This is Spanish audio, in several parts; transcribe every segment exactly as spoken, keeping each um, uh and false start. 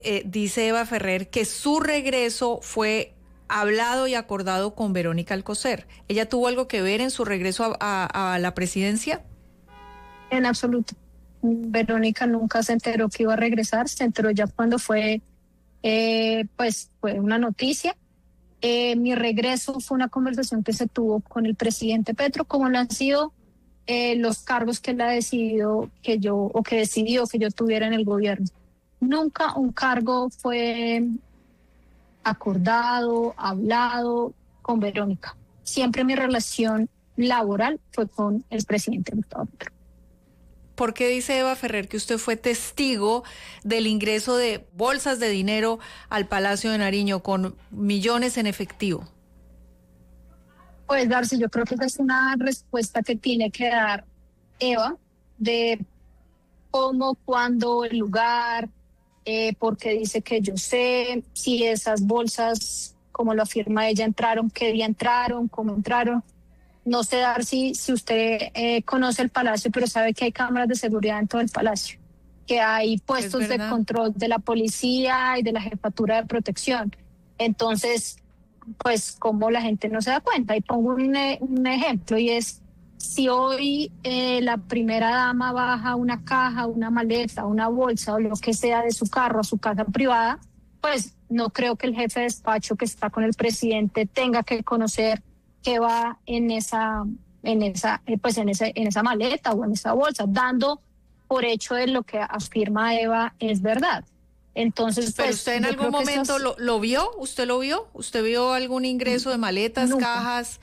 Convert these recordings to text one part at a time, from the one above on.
Eh, dice Eva Ferrer que su regreso fue hablado y acordado con Verónica Alcocer. ¿Ella tuvo algo que ver en su regreso a, a, a la presidencia? En absoluto. Verónica nunca se enteró que iba a regresar, se enteró ya cuando fue, eh, pues, fue una noticia. Eh, mi regreso fue una conversación que se tuvo con el presidente Petro, como lo han sido eh, los cargos que él ha decidido que yo, o que decidió que yo tuviera en el gobierno. Nunca un cargo fue acordado, hablado con Verónica. Siempre mi relación laboral fue con el presidente Gustavo Petro. ¿Por qué dice Eva Ferrer que usted fue testigo del ingreso de bolsas de dinero al Palacio de Nariño con millones en efectivo? Pues, Darcy, yo creo que esa es una respuesta que tiene que dar Eva de cómo, cuándo, el lugar, eh, porque dice que yo sé si esas bolsas, como lo afirma ella, entraron, qué día entraron, cómo entraron. No sé, Darcy, si usted eh, conoce el Palacio, pero sabe que hay cámaras de seguridad en todo el Palacio, que hay puestos de control de la policía y de la jefatura de protección. Entonces, pues, como la gente no se da cuenta. Y pongo un, un ejemplo, y es, si hoy eh, la primera dama baja una caja, una maleta, una bolsa o lo que sea de su carro a su casa privada, pues no creo que el jefe de despacho que está con el presidente tenga que conocer qué va en esa, en esa, pues en esa, en esa maleta o en esa bolsa, dando por hecho de lo que afirma Eva es verdad. Entonces, ¿pero pues, usted en algún momento es... lo, lo vio? ¿Usted lo vio? ¿Usted vio algún ingreso de maletas, nunca, cajas?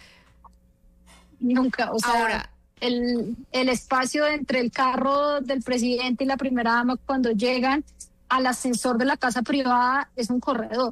Nunca, o sea, ahora el, el espacio entre el carro del presidente y la primera dama cuando llegan al ascensor de la casa privada es un corredor.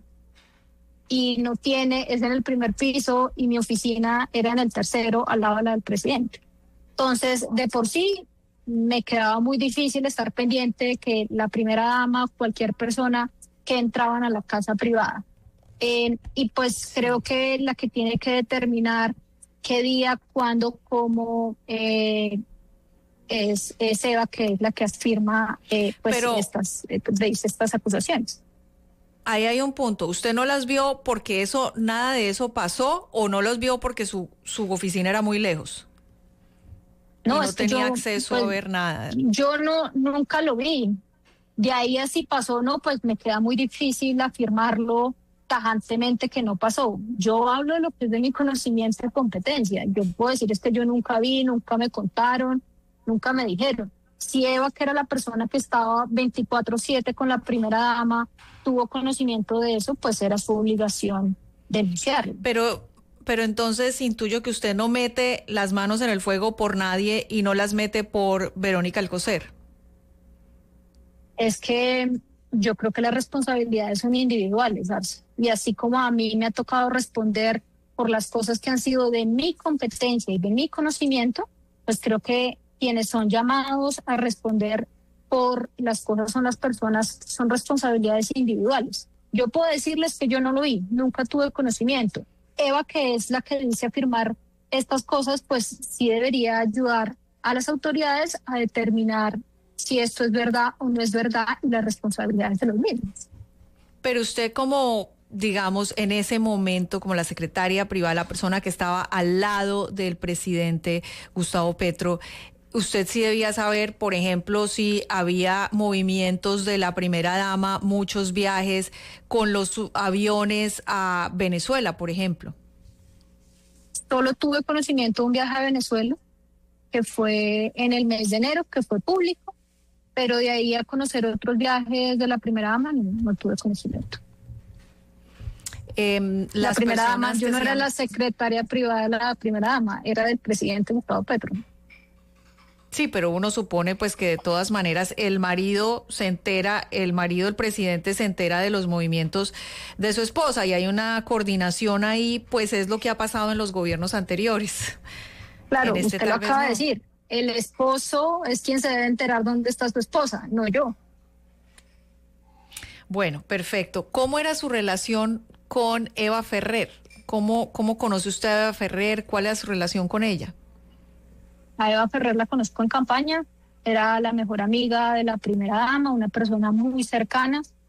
Y no tiene, es en el primer piso y mi oficina era en el tercero al lado de la del presidente. Entonces, de por sí, me quedaba muy difícil estar pendiente de que la primera dama o cualquier persona que entraban a la casa privada. Eh, y pues creo que la que tiene que determinar qué día, cuándo, cómo eh, es, es Eva, que es la que afirma eh, pues Pero... estas, eh, dice estas acusaciones. Ahí hay un punto. ¿Usted no las vio porque eso, nada de eso pasó, o no los vio porque su, su oficina era muy lejos? No, no es que tenía yo, acceso pues, a ver nada. Yo no, nunca lo vi. De ahí así pasó, no, pues me queda muy difícil afirmarlo tajantemente que no pasó. Yo hablo de lo que es de mi conocimiento y competencia. Yo puedo decir es que yo nunca vi, nunca me contaron, nunca me dijeron. Si Eva, que era la persona que estaba veinticuatro siete con la primera dama, tuvo conocimiento de eso, pues era su obligación denunciarlo. Pero, pero entonces intuyo que usted no mete las manos en el fuego por nadie y no las mete por Verónica Alcocer. Es que yo creo que las responsabilidades son individuales, Arce. Y así como a mí me ha tocado responder por las cosas que han sido de mi competencia y de mi conocimiento, pues creo que quienes son llamados a responder por las cosas son las personas, son responsabilidades individuales. Yo puedo decirles que yo no lo vi, nunca tuve conocimiento. Eva, que es la que dice afirmar estas cosas, pues sí debería ayudar a las autoridades a determinar si esto es verdad o no es verdad y las responsabilidades de los mismos. Pero usted, como, digamos, en ese momento, como la secretaria privada, la persona que estaba al lado del presidente Gustavo Petro, usted sí debía saber, por ejemplo, si había movimientos de la primera dama, muchos viajes con los aviones a Venezuela, por ejemplo. Solo tuve conocimiento de un viaje a Venezuela, que fue en el mes de enero, que fue público, pero de ahí a conocer otros viajes de la primera dama no, no tuve conocimiento. Eh, la primera dama, yo no era la secretaria privada de la primera dama, era del presidente Gustavo Petro. Sí, pero uno supone pues que de todas maneras el marido se entera, el marido del presidente se entera de los movimientos de su esposa y hay una coordinación ahí, pues es lo que ha pasado en los gobiernos anteriores. Claro, en este usted lo acaba no. de decir, el esposo es quien se debe enterar dónde está su esposa, no yo. Bueno, perfecto. ¿Cómo era su relación con Eva Ferrer? ¿Cómo, cómo conoce usted a Eva Ferrer? ¿Cuál es su relación con ella? A Eva Ferrer la conozco en campaña, era la mejor amiga de la primera dama, una persona muy cercana.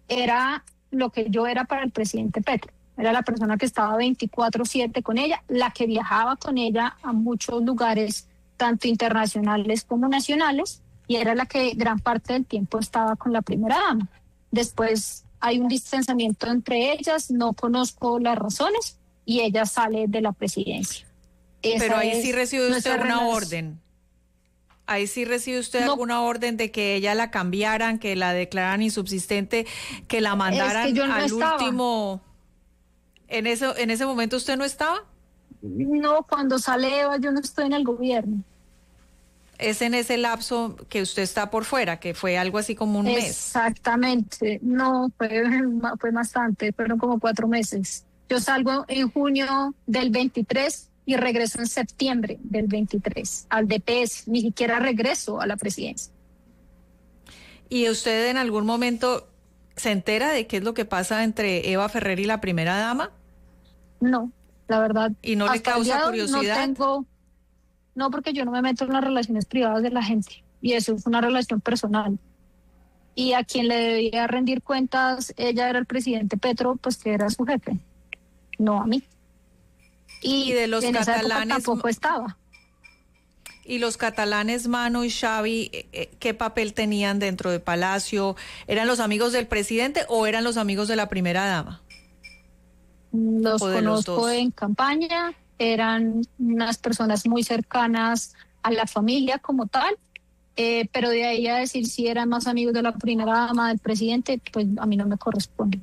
era lo que yo era para el presidente Petro. Era la persona que estaba veinticuatro siete con ella, la que viajaba con ella a muchos lugares, tanto internacionales como nacionales, y era la que gran parte del tiempo estaba con la primera dama. Después hay un distanciamiento entre ellas, no conozco las razones, y ella sale de la presidencia. Esa Pero ahí sí es recibe usted nuestra una relación. orden. Ahí sí recibe usted No, alguna orden de que ella la cambiaran, que la declararan insubsistente, que la es que mandaran yo no al estaba. último. ¿En ese, en ese momento usted no estaba? No, cuando sale Eva, yo no estoy en el gobierno. Es en ese lapso que usted está por fuera, que fue algo así como un mes. Exactamente. No, fue, fue bastante, fueron como cuatro meses. Yo salgo en junio del veintitrés y regreso en septiembre del veintitrés al D P S. Ni siquiera regreso a la presidencia. ¿Y usted en algún momento se entera de qué es lo que pasa entre Eva Ferrer y la primera dama? No, la verdad, ¿Y no le hasta el día causa de hoy no curiosidad? tengo, no, porque yo no me meto en las relaciones privadas de la gente y eso es una relación personal. Y a quien le debía rendir cuentas, ella era el presidente Petro, pues que era su jefe, no a mí. Y Y de los en esa época catalanes, tampoco estaba. y los catalanes Mano y Xavi, eh, eh, ¿qué papel tenían dentro de Palacio? ¿Eran los amigos del presidente o eran los amigos de la primera dama? Los ¿O de los conozco dos? en campaña, eran unas personas muy cercanas a la familia como tal, eh, pero de ahí a decir si eran más amigos de la primera dama, del presidente, pues a mí no me corresponde.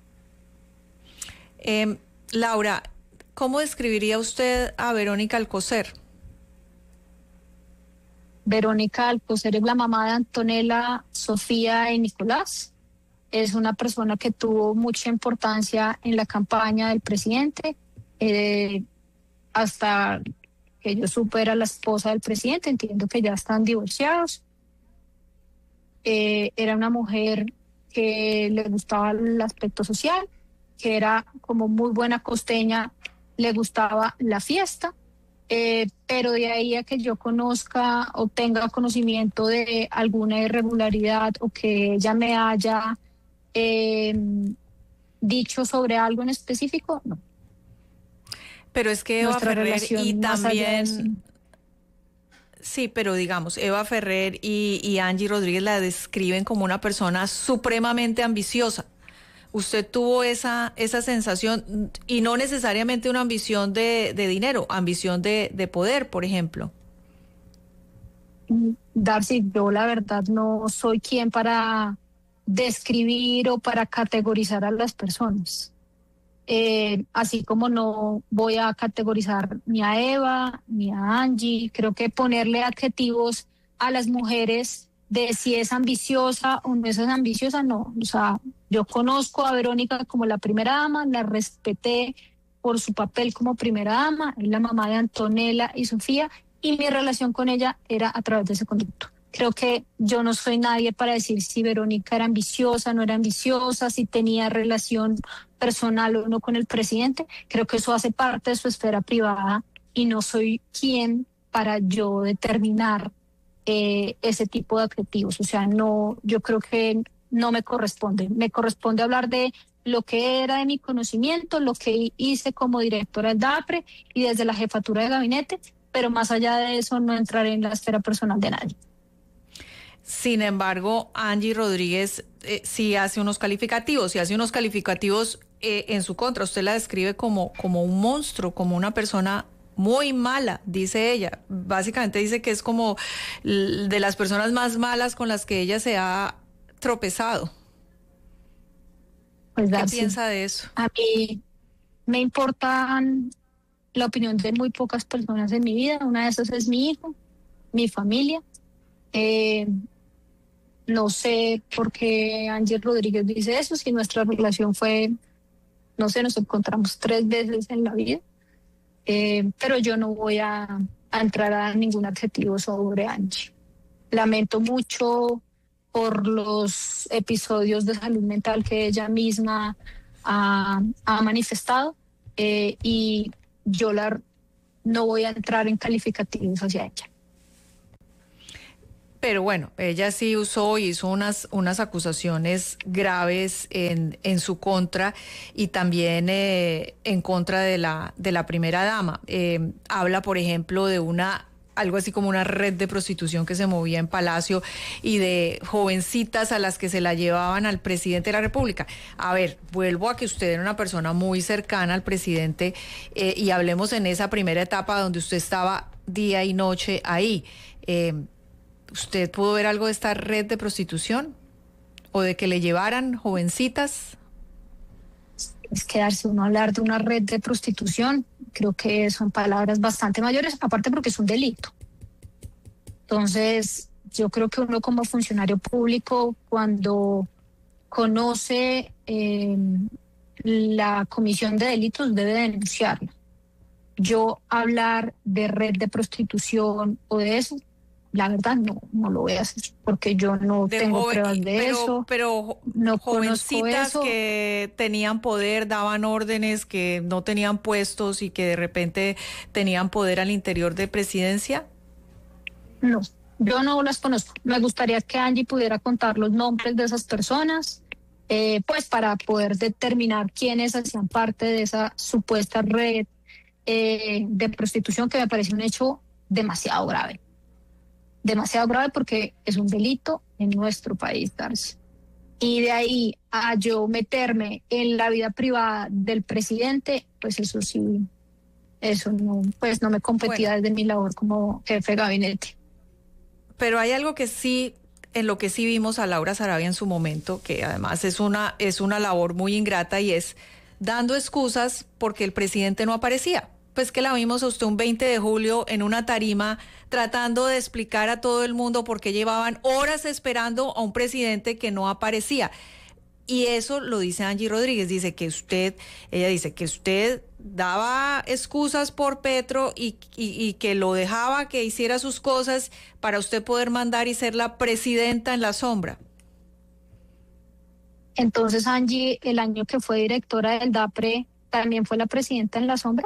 Eh, Laura, ¿cómo describiría usted a Verónica Alcocer? Verónica Alcocer es la mamá de Antonella, Sofía y Nicolás. Es una persona que tuvo mucha importancia en la campaña del presidente, eh, hasta que yo supe era la esposa del presidente, entiendo que ya están divorciados. Eh, era una mujer que le gustaba el aspecto social, que era como muy buena costeña, le gustaba la fiesta, eh, pero de ahí a que yo conozca o tenga conocimiento de alguna irregularidad o que ella me haya eh, dicho sobre algo en específico, no. Pero es que Eva Nuestra Ferrer y relación más allá de eso. también, sí, pero digamos, Eva Ferrer y, y Angie Rodríguez la describen como una persona supremamente ambiciosa. Usted tuvo esa, esa sensación y no necesariamente una ambición de, de dinero, ambición de, de poder, por ejemplo. Darcy, yo la verdad no soy quien para describir o para categorizar a las personas. Eh, así como no voy a categorizar ni a Eva ni a Angie, creo que ponerle adjetivos a las mujeres de si es ambiciosa o no es ambiciosa, no. O sea, yo conozco a Verónica como la primera dama, la respeté por su papel como primera dama, es la mamá de Antonella y Sofía, y mi relación con ella era a través de ese conducto. Creo que yo no soy nadie para decir si Verónica era ambiciosa, no era ambiciosa, si tenía relación personal o no con el presidente. Creo que eso hace parte de su esfera privada y no soy quien para yo determinar eh, ese tipo de adjetivos. O sea, no, yo creo que no me corresponde. Me corresponde hablar de lo que era de mi conocimiento, lo que hice como directora del DAPRE y desde la jefatura de gabinete, pero más allá de eso no entrar en la esfera personal de nadie. Sin embargo, Angie Rodríguez eh, sí hace unos calificativos, sí hace unos calificativos eh, en su contra. Usted la describe como, como un monstruo, como una persona muy mala, dice ella. Básicamente dice que es como de las personas más malas con las que ella se ha tropezado. Pues ¿Qué Darcy, piensa de eso? a mí me importan la opinión de muy pocas personas en mi vida. Una de esas es mi hijo, mi familia. Eh, no sé por qué Ángel Rodríguez dice eso, si nuestra relación fue, no sé, nos encontramos tres veces en la vida, eh, pero yo no voy a, a entrar a ningún adjetivo sobre Angie. Lamento mucho por los episodios de salud mental que ella misma ha, ha manifestado, eh, y yo la, no voy a entrar en calificativos hacia ella. Pero bueno, ella sí usó y hizo unas, unas acusaciones graves en, en su contra y también eh, en contra de la, de la primera dama. Eh, habla, por ejemplo, de una algo así como una red de prostitución que se movía en Palacio y de jovencitas a las que se la llevaban al presidente de la República. A ver, vuelvo a que usted era una persona muy cercana al presidente eh, y hablemos en esa primera etapa donde usted estaba día y noche ahí. Eh, ¿Usted pudo ver algo de esta red de prostitución? ¿O de que le llevaran jovencitas? Es quedarse uno a hablar de una red de prostitución, creo que son palabras bastante mayores, aparte porque es un delito. Entonces, yo creo que uno como funcionario público, cuando conoce eh, la comisión de delitos, debe denunciarla. Yo hablar de red de prostitución o de eso, la verdad no, no lo voy a hacer, porque yo no De tengo joven, pruebas de pero, eso. pero no jovencitas eso. que tenían poder, daban órdenes, que no tenían puestos y que de repente tenían poder al interior de presidencia. No, yo no las conozco. Me gustaría que Angie pudiera contar los nombres de esas personas, eh, pues para poder determinar quiénes hacían parte de esa supuesta red eh, de prostitución, que me parece un hecho demasiado grave. Demasiado grave porque es un delito en nuestro país, Darcy. Y de ahí a yo meterme en la vida privada del presidente, pues eso sí, eso no, pues no me competía bueno. desde mi labor como jefe de gabinete. Pero hay algo que sí, en lo que sí vimos a Laura Sarabia en su momento, que además es una, es una labor muy ingrata, y es dando excusas porque el presidente no aparecía. Pues que la vimos a usted un veinte de julio en una tarima tratando de explicar a todo el mundo por qué llevaban horas esperando a un presidente que no aparecía. Y eso lo dice Angie Rodríguez, dice que usted, ella dice que usted daba excusas por Petro y, y, y que lo dejaba que hiciera sus cosas para usted poder mandar y ser la presidenta en la sombra. Entonces Angie, el año que fue directora del DAPRE, ¿también fue la presidenta en la sombra?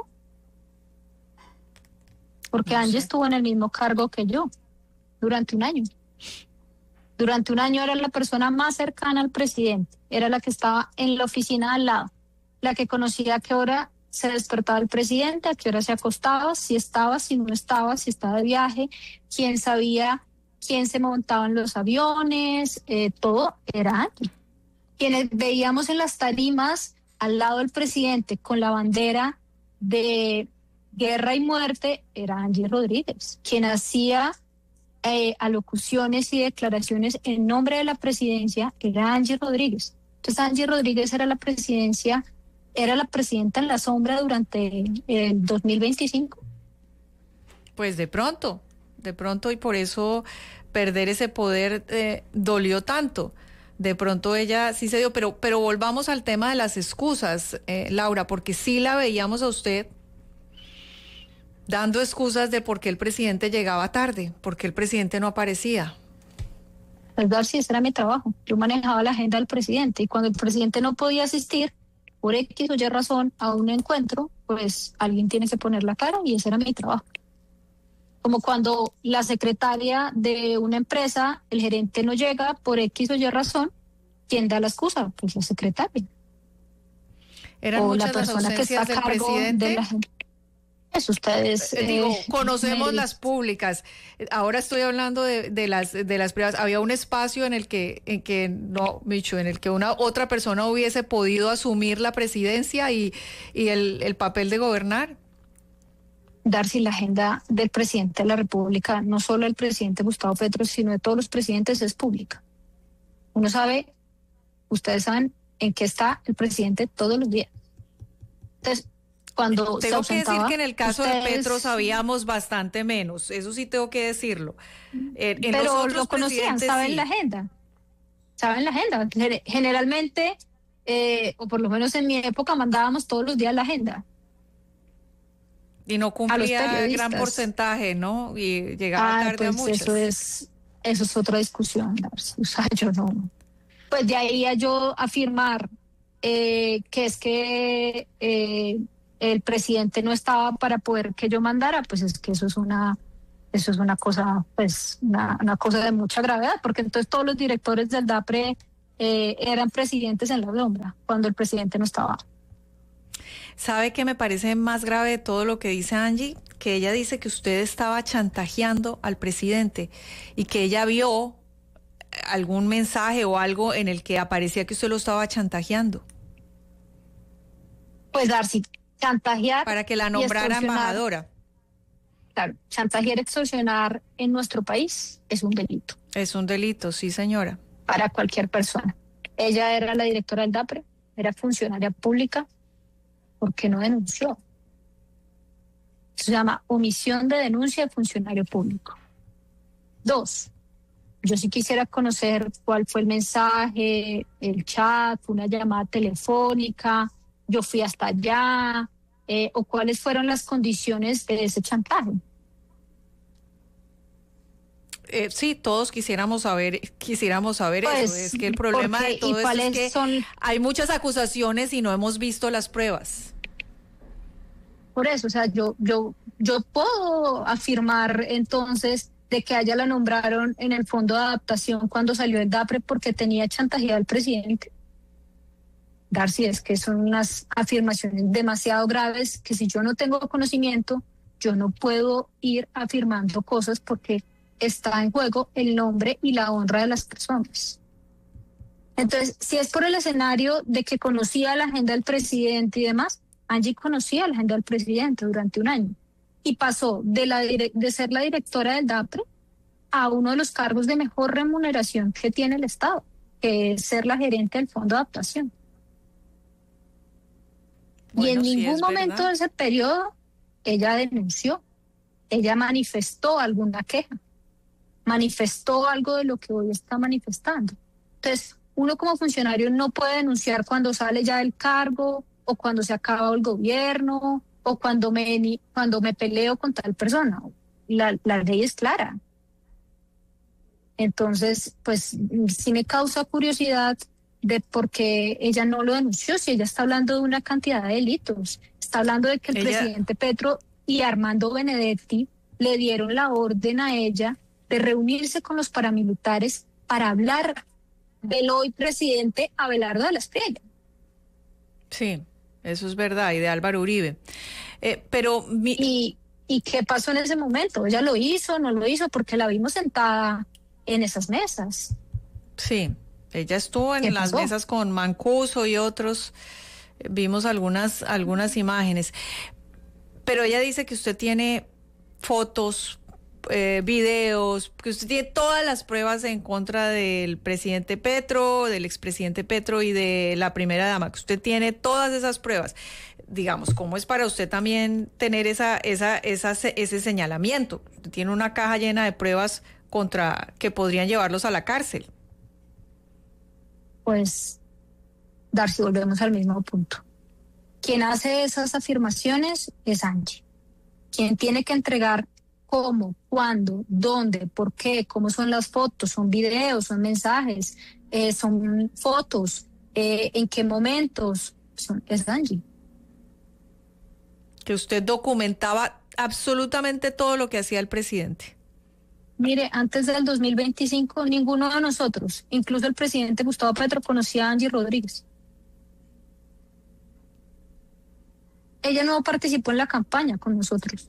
Porque no Angie sé. Estuvo en el mismo cargo que yo durante un año. Durante un año era la persona más cercana al presidente, era la que estaba en la oficina al lado, la que conocía a qué hora se despertaba el presidente, a qué hora se acostaba, si estaba, si no estaba, si estaba de viaje, quién sabía quién se montaba en los aviones, eh, todo era Angie. Quienes veíamos en las tarimas al lado del presidente con la bandera de guerra y muerte era Angie Rodríguez, quien hacía eh, alocuciones y declaraciones en nombre de la presidencia, era Angie Rodríguez. Entonces Angie Rodríguez era la presidencia, era la presidenta en la sombra durante el dos mil veinticinco. Pues de pronto, de pronto, y por eso perder ese poder eh, dolió tanto. De pronto ella sí se dio, pero, pero volvamos al tema de las excusas, eh, Laura, porque sí la veíamos a usted dando excusas de por qué el presidente llegaba tarde, por qué el presidente no aparecía. Pues Darcy, ese era mi trabajo. Yo manejaba la agenda del presidente y cuando el presidente no podía asistir por X o Y razón a un encuentro, pues alguien tiene que poner la cara y ese era mi trabajo. Como cuando la secretaria de una empresa, el gerente no llega por X o Y razón, ¿quién da la excusa? Pues la secretaria. ¿Eran o muchas la persona las ausencias que está a cargo del presidente? De la gente. Eso ustedes eh, digo eh, conocemos me... las públicas. Ahora estoy hablando de, de las de las privadas. Había un espacio en el que en que no Micho, en el que una otra persona hubiese podido asumir la presidencia y, y el, el papel de gobernar. Darcy, la agenda del presidente de la República, no solo el presidente Gustavo Petro, sino de todos los presidentes, es pública. Uno sabe, ustedes saben en qué está el presidente todos los días. Entonces, cuando tengo se que decir que en el caso ustedes... de Petro sabíamos bastante menos, eso sí tengo que decirlo. En, en Pero los otros lo conocían, saben sí. la agenda, saben la agenda. Generalmente, eh, o por lo menos en mi época, mandábamos todos los días la agenda. Y no cumplía gran porcentaje, ¿no? Y llegaba ah, tarde pues a muchas. Eso es, eso es otra discusión, o sea, yo no. Pues de ahí a yo afirmar eh, que es que eh, el presidente no estaba para poder que yo mandara, pues es que eso es una Eso es una cosa, pues, una, una cosa de mucha gravedad, porque entonces todos los directores del DAPRE eh, eran presidentes en la sombra, cuando el presidente no estaba. ¿Sabe qué me parece más grave de todo lo que dice Angie? Que ella dice que usted estaba chantajeando al presidente y que ella vio algún mensaje o algo en el que aparecía que usted lo estaba chantajeando. Pues Darcy, chantajear para que la nombrara embajadora. Claro, chantajear, extorsionar en nuestro país es un delito. Es un delito, sí, señora. Para cualquier persona. Ella era la directora del DAPRE, era funcionaria pública, porque no denunció. Eso se llama omisión de denuncia de funcionario público. Dos, yo sí quisiera conocer cuál fue el mensaje, el chat, una llamada telefónica, yo fui hasta allá, eh, o cuáles fueron las condiciones de ese chantaje. Eh, sí, todos quisiéramos saber, quisiéramos saber pues, eso. Es que el problema de todo esto es que son... hay muchas acusaciones y no hemos visto las pruebas. Por eso, o sea, yo, yo, yo puedo afirmar entonces de que a ella la nombraron en el fondo de adaptación cuando salió el DAPRE porque tenía chantajeado al presidente. Darcy, es que son unas afirmaciones demasiado graves que si yo no tengo conocimiento, yo no puedo ir afirmando cosas porque está en juego el nombre y la honra de las personas. Entonces, si es por el escenario de que conocía la agenda del presidente y demás, Angie conocía la agenda del presidente durante un año y pasó de, la, de ser la directora del DAPRE a uno de los cargos de mejor remuneración que tiene el Estado, que es ser la gerente del Fondo de Adaptación. Bueno, y en sí, ningún momento verdad. de ese periodo ella denunció, ella manifestó alguna queja, manifestó algo de lo que hoy está manifestando. Entonces, uno como funcionario no puede denunciar cuando sale ya del cargo o cuando se acaba el gobierno o cuando me, cuando me peleo con tal persona. La, la ley es clara. Entonces, pues sí me causa curiosidad de por qué ella no lo denunció, si ella está hablando de una cantidad de delitos. Está hablando de que el ella... presidente Petro y Armando Benedetti le dieron la orden a ella de reunirse con los paramilitares para hablar del hoy presidente Abelardo de la Espriella. Sí, eso es verdad, y de Álvaro Uribe. Eh, pero mi... ¿Y, ¿Y qué pasó en ese momento? ¿Ella lo hizo, no lo hizo? Porque la vimos sentada en esas mesas. Sí, ella estuvo en las mesas con Mancuso y otros, vimos algunas, algunas imágenes. Pero ella dice que usted tiene fotos, eh, videos, que usted tiene todas las pruebas en contra del presidente Petro, del expresidente Petro y de la primera dama, que usted tiene todas esas pruebas. Digamos, ¿cómo es para usted también tener esa, esa, esa, ese señalamiento? Usted tiene una caja llena de pruebas contra que podrían llevarlos a la cárcel. Pues, Darcy, volvemos al mismo punto. Quien hace esas afirmaciones es Angie. Quien tiene que entregar cómo, cuándo, dónde, por qué, cómo son las fotos, son videos, son mensajes, eh, son fotos, eh, en qué momentos, son, es Angie. Que usted documentaba absolutamente todo lo que hacía el presidente. Mire, antes del dos mil veinticinco, ninguno de nosotros, incluso el presidente Gustavo Petro, conocía a Angie Rodríguez. Ella no participó en la campaña con nosotros.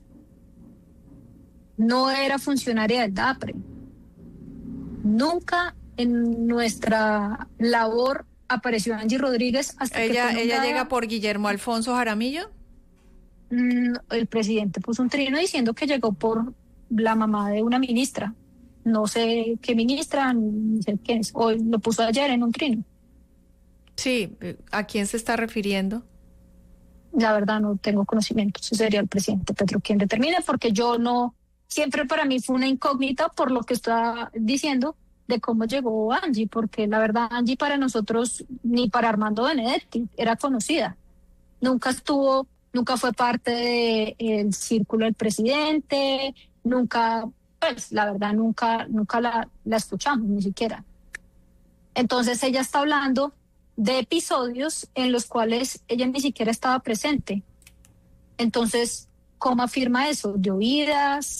No era funcionaria del DAPRE. Nunca en nuestra labor apareció Angie Rodríguez hasta ella, que... ¿Ella llega por Guillermo Alfonso Jaramillo? Mm, el presidente puso un trino diciendo que llegó por la mamá de una ministra. No sé qué ministra, ni sé quién es. Hoy lo puso ayer en un trino. Sí, ¿a quién se está refiriendo? La verdad no tengo conocimiento. Ese sería el presidente Petro quien determine, porque yo no, siempre para mí fue una incógnita por lo que está diciendo de cómo llegó Angie, porque la verdad Angie para nosotros, ni para Armando Benedetti, era conocida. Nunca estuvo, nunca fue parte del círculo del presidente, nunca, pues la verdad nunca, nunca la, la escuchamos, ni siquiera. Entonces ella está hablando de episodios en los cuales ella ni siquiera estaba presente. Entonces, ¿cómo afirma eso? De oídas,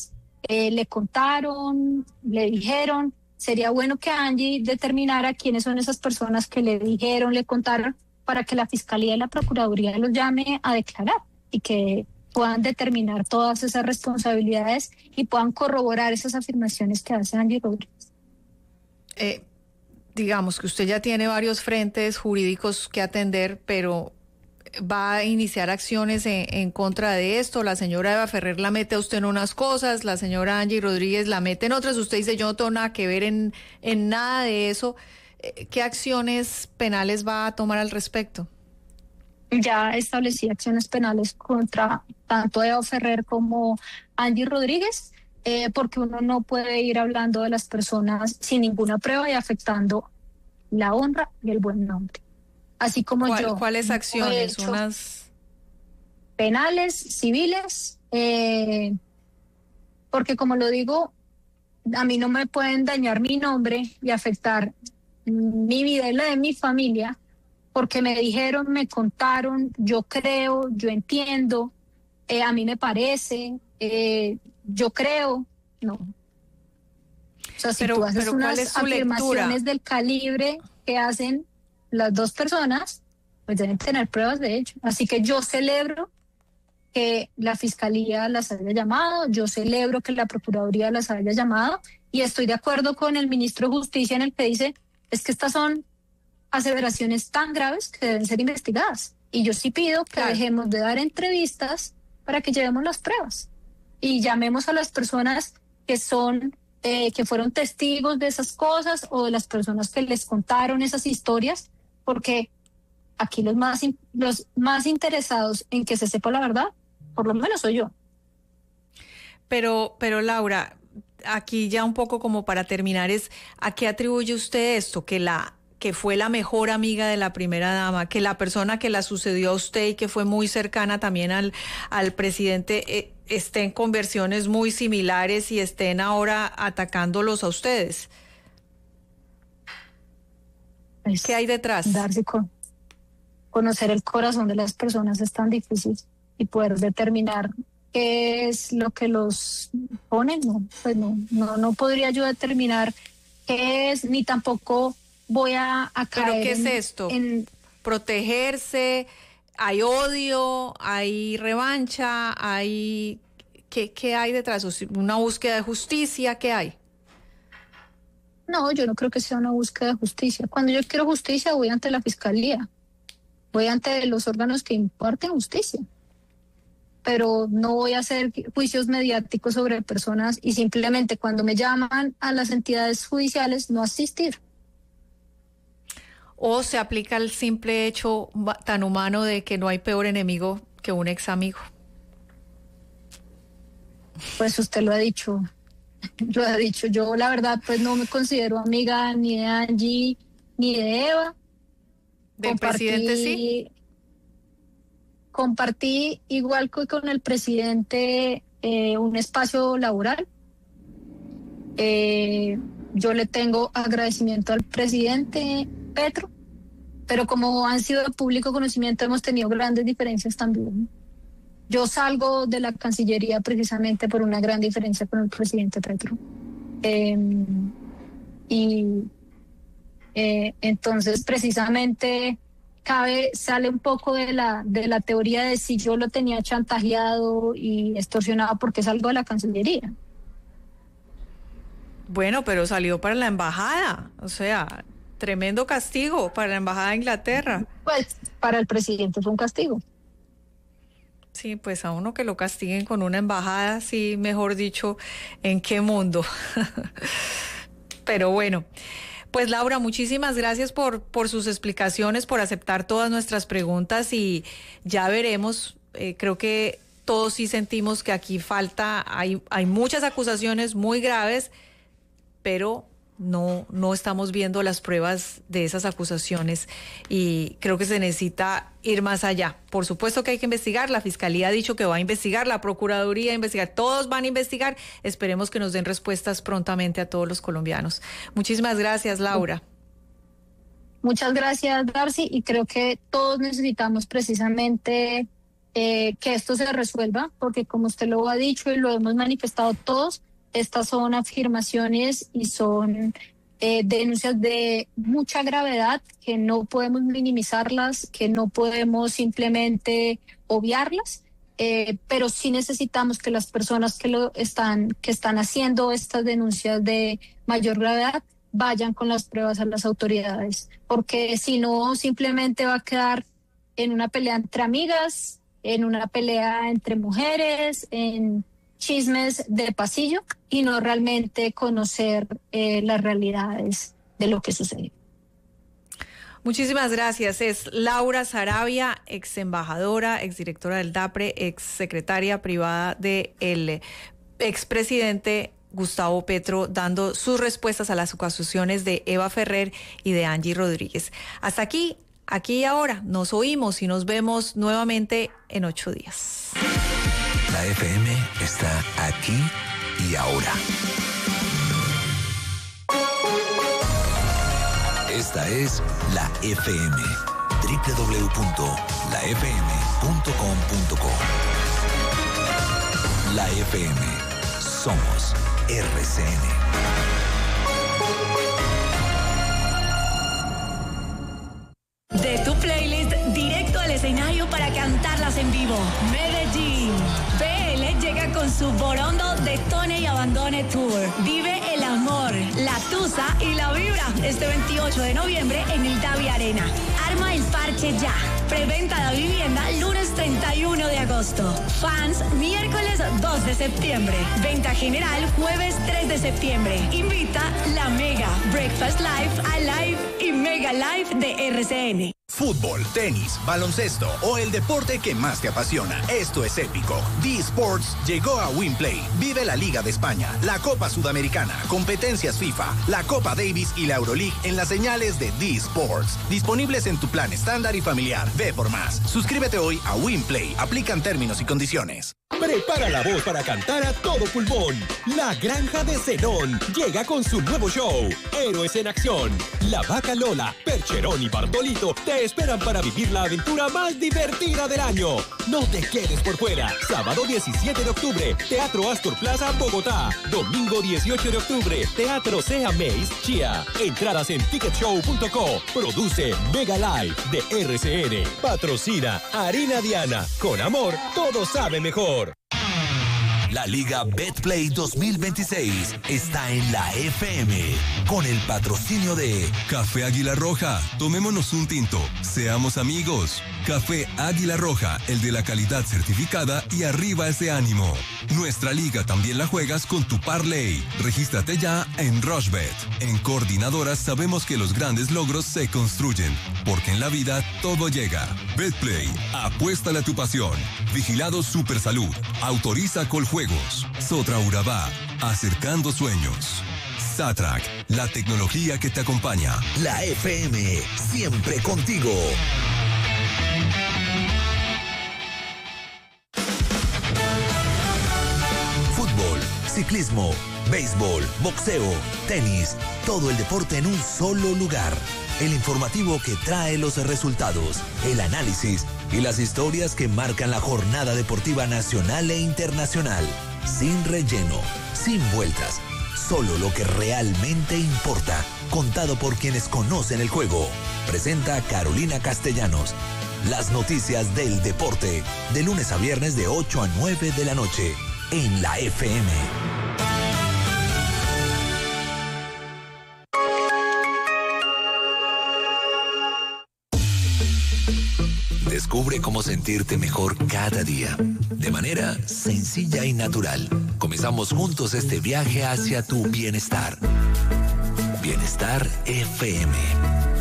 eh, le contaron, le dijeron. Sería bueno que Angie determinara quiénes son esas personas que le dijeron, le contaron, para que la Fiscalía y la Procuraduría los llame a declarar y que puedan determinar todas esas responsabilidades y puedan corroborar esas afirmaciones que hace Angie Rodríguez. Eh, digamos que usted ya tiene varios frentes jurídicos que atender, pero va a iniciar acciones en, en contra de esto. La señora Eva Ferrer la mete a usted en unas cosas, la señora Angie Rodríguez la mete en otras. Usted dice, yo no tengo nada que ver en, en nada de eso. ¿Qué acciones penales va a tomar al respecto? Ya establecí acciones penales contra tanto Eva Ferrer como Angie Rodríguez, eh, porque uno no puede ir hablando de las personas sin ninguna prueba y afectando la honra y el buen nombre. Así como ¿Cuál, yo. ¿Cuáles acciones? Unas penales, civiles, eh, porque como lo digo, a mí no me pueden dañar mi nombre y afectar mi vida y la de mi familia, porque me dijeron, me contaron, yo creo, yo entiendo, eh, a mí me parece, eh, yo creo, no. O sea, si pero, tú haces unas afirmaciones lectura? del calibre que hacen las dos personas, pues deben tener pruebas de ello. Así que yo celebro que la Fiscalía las haya llamado, yo celebro que la Procuraduría las haya llamado, y estoy de acuerdo con el ministro de Justicia en el que dice, es que estas son aseveraciones tan graves que deben ser investigadas. Y yo sí pido que claro. dejemos de dar entrevistas para que llevemos las pruebas y llamemos a las personas que son, eh, que fueron testigos de esas cosas o de las personas que les contaron esas historias, porque aquí los más, los más interesados en que se sepa la verdad, por lo menos soy yo. Pero, pero Laura, aquí ya un poco como para terminar es, ¿a qué atribuye usted esto? Que la que fue la mejor amiga de la primera dama, que la persona que la sucedió a usted y que fue muy cercana también al, al presidente, eh, estén con versiones muy similares y estén ahora atacándolos a ustedes. Pues, ¿qué hay detrás? Darse con, conocer el corazón de las personas es tan difícil y poder determinar qué es lo que los pone, no, pues no, no, no podría yo determinar qué es, ni tampoco voy a, a caer. ¿Pero qué en, es esto? En, ¿protegerse? ¿Hay odio? ¿Hay revancha? ¿Hay qué, qué hay detrás? ¿Una búsqueda de justicia? ¿Qué hay? No, yo no creo que sea una búsqueda de justicia. Cuando yo quiero justicia voy ante la Fiscalía, voy ante los órganos que imparten justicia, pero no voy a hacer juicios mediáticos sobre personas y simplemente cuando me llaman a las entidades judiciales no asistir. ¿O se aplica el simple hecho tan humano de que no hay peor enemigo que un ex amigo? Pues usted lo ha dicho, lo ha dicho. Yo la verdad pues no me considero amiga ni de Angie ni de Eva. ¿Del compartí, presidente sí? Compartí igual que con el presidente eh, un espacio laboral. Eh, yo le tengo agradecimiento al presidente Petro, pero como han sido de público conocimiento hemos tenido grandes diferencias también. Yo salgo de la Cancillería precisamente por una gran diferencia con el presidente Petro. Eh, y eh, entonces precisamente cabe, sale un poco de la, de la teoría de si yo lo tenía chantajeado y extorsionado porque salgo de la Cancillería. Bueno, pero salió para la embajada, o sea, tremendo castigo para la embajada de Inglaterra. Pues para el presidente fue un castigo. Sí, pues a uno que lo castiguen con una embajada, sí, mejor dicho, ¿en qué mundo? Pero bueno, pues Laura, muchísimas gracias por, por sus explicaciones, por aceptar todas nuestras preguntas y ya veremos, eh, creo que todos sí sentimos que aquí falta, hay, hay muchas acusaciones muy graves, pero no, no estamos viendo las pruebas de esas acusaciones y creo que se necesita ir más allá. Por supuesto que hay que investigar, la Fiscalía ha dicho que va a investigar, la Procuraduría a investigar, todos van a investigar, esperemos que nos den respuestas prontamente a todos los colombianos. Muchísimas gracias, Laura. Muchas gracias, Darcy, y creo que todos necesitamos precisamente eh, que esto se resuelva, porque como usted lo ha dicho y lo hemos manifestado todos, estas son afirmaciones y son eh, denuncias de mucha gravedad que no podemos minimizarlas, que no podemos simplemente obviarlas, eh, pero sí necesitamos que las personas que lo están, que están haciendo estas denuncias de mayor gravedad vayan con las pruebas a las autoridades, porque si no simplemente va a quedar en una pelea entre amigas, en una pelea entre mujeres, en chismes de pasillo y no realmente conocer eh, las realidades de lo que sucedió. Muchísimas gracias. Es Laura Saravia, ex embajadora, ex directora del DAPRE, ex secretaria privada del expresidente Gustavo Petro, dando sus respuestas a las acusaciones de Eva Ferrer y de Angie Rodríguez. Hasta aquí, aquí y ahora, nos oímos y nos vemos nuevamente en ocho días. La F M está aquí y ahora. Esta es la F M, doble u doble u doble u punto la f m punto com punto co. La F M, somos R C N. De tu playlist directo al escenario para cantarlas en vivo. Medellín. P L llega con su Borondo Detone y Abandone Tour. Vive el amor, la tusa y la vibra este veintiocho de noviembre en el Davi Arena. Arma el parche ya. Preventa de vivienda lunes treinta y uno de agosto. Fans miércoles dos de septiembre. Venta general jueves tres de septiembre. Invita la Mega, Breakfast Live, Alive y Mega Live de R C N. Fútbol, tenis, baloncesto o el deporte que más te apasiona. Esto es épico. D-Sports llegó a WinPlay. Vive la Liga de España, la Copa Sudamericana, competencias FIFA, la Copa Davis y la Euroleague en las señales de D-Sports. Disponibles en tu plan estándar y familiar. Ve por más. Suscríbete hoy a WinPlay. Aplican términos y condiciones. Prepara la voz para cantar a todo pulmón. La Granja de Zenón llega con su nuevo show, Héroes en Acción. La Vaca Lola, Percherón y Bartolito te esperan para vivir la aventura más divertida del año. No te quedes por fuera. Sábado diecisiete de octubre, Teatro Astor Plaza, Bogotá. Domingo dieciocho de octubre, Teatro Sea Mace, Chía. Entradas en ticket show punto co. Produce Mega Live de R C N. Patrocina Harina Diana. Con amor, todo sabe mejor. La Liga Betplay dos mil veintiséis está en la F M con el patrocinio de Café Águila Roja. Tomémonos un tinto, seamos amigos. Café Águila Roja, el de la calidad certificada y arriba ese ánimo. Nuestra liga también la juegas con tu parlay. Regístrate ya en Rushbet. En Coordinadoras sabemos que los grandes logros se construyen, porque en la vida todo llega. Betplay, apuéstale a tu pasión. Vigilado Supersalud. Autoriza Coljuegos. Sotra Urabá, acercando sueños. Satrac, la tecnología que te acompaña. La F M, siempre contigo. Fútbol, ciclismo, béisbol, boxeo, tenis, todo el deporte en un solo lugar. El informativo que trae los resultados, el análisis y las historias que marcan la jornada deportiva nacional e internacional. Sin relleno, sin vueltas, solo lo que realmente importa, contado por quienes conocen el juego. Presenta Carolina Castellanos. Las noticias del deporte, de lunes a viernes de ocho a nueve de la noche, en la F M. Descubre cómo sentirte mejor cada día, de manera sencilla y natural. Comenzamos juntos este viaje hacia tu bienestar. Bienestar F M.